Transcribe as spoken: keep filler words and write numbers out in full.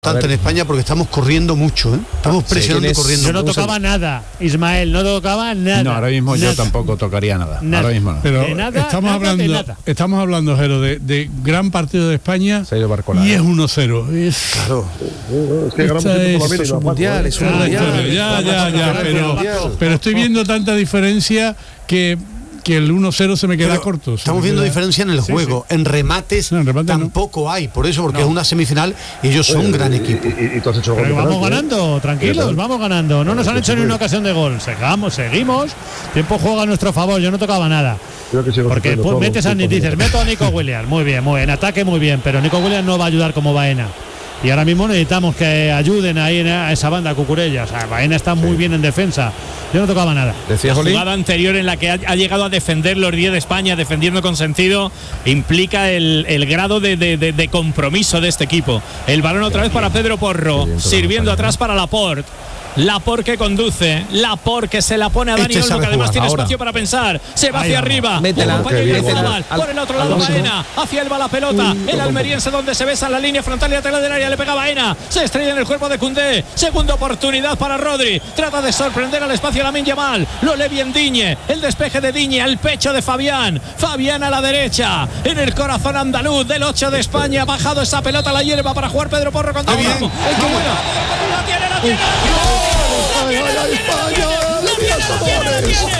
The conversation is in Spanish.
Tanto en España porque estamos corriendo mucho, ¿eh? Estamos presionando sí, corriendo. Yo no tocaba nada, Ismael, no tocaba nada. No, ahora mismo nada. yo tampoco tocaría nada. Nada. Ahora mismo no. Pero De nada, estamos nada, hablando, de nada. estamos hablando, Jero, de, de gran partido de España. Se ha ido Barcola, y ¿eh? es uno cero. Es, Claro. Es que ganamos Esta siempre por es- la mínima, es un Paco, mundial, ¿eh? es un Ah, mundial. claro, ya, ya, ya, pero, pero estoy viendo tanta diferencia que, que el uno cero se me queda Pero corto. se estamos me viendo queda- diferencia en el Sí, juego. En remates No, en remate no. tampoco hay. Por eso, porque es una semifinal y ellos son un gran equipo. Y, y- y tú has hecho gol Pero de vamos penalti, ¿eh? ganando, tranquilos, vamos ganando. No nos han hecho ni una ocasión de gol. Seguimos, seguimos. Tiempo juega a nuestro favor. Yo no tocaba nada. Creo que sigo Porque sufriendo pues, todo, metes a todo, Nick, todo. dices, meto a Nico Williams. Muy bien, muy bien. En ataque, muy bien. Pero Nico Williams no va a ayudar como Baena. Y ahora mismo necesitamos que ayuden ahí en a esa banda Cucurella. O sea, Baena está muy bien en defensa. Yo no tocaba nada. ¿Decías, La Oli? jugada anterior en la que ha, ha llegado a defender los diez de España, defendiendo con sentido, implica el, el grado de, de, de, de compromiso de este equipo. El balón otra vez para Pedro Porro, sirviendo atrás para Laporte. Laporte que conduce, Laporte que se la pone a Dani Este Olmo, sabe que además jugar. tiene Ahora. espacio para pensar. Se va Ahí hacia vamos. arriba. Métela. Acompaña Qué bien, Ignacio Gonzalo. Naval. Por el otro lado, Alonso. Baena. Hacia él va la pelota. El almeriense donde se besa en la línea frontal y lateral del área. Le pega Baena. Se estrella en el cuerpo de Koundé. Segunda oportunidad para Rodri. Trata de sorprender al espacio Lamine Yamal. Lo lee bien Digne. El despeje de Digne al pecho de Fabián. Fabián a la derecha. En el corazón andaluz del ocho de España. Ha bajado esa pelota a la hierba para jugar Pedro Porro con ¡Qué bien! Dani Olmo. ¡Ay, qué bueno! ¡La tiene, la tiene! ¡La tiene! ¡La tiene! ¡La tiene! ¡La tiene!